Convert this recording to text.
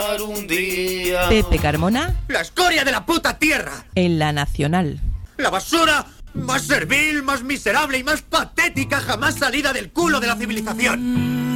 Un día. Pepe Carmona. La escoria de la puta tierra. En La Nacional. La basura más servil, más miserable y más patética jamás salida del culo de la civilización.